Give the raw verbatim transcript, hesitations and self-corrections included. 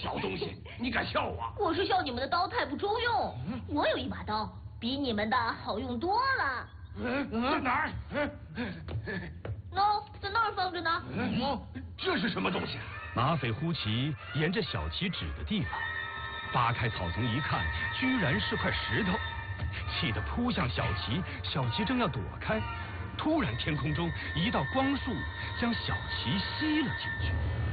小东西，你敢笑我？ 我是笑你们的刀太不中用。嗯、我有一把刀，比你们的好用多了。 嗯，在哪儿？ 喏，在那儿放着呢。 哦，这是什么东西？ 马匪忽其沿着小琪指的地方，扒开草丛一看，居然是块石头，气得扑向小琪。小琪正要躲开，突然天空中一道光束将小琪吸了进去。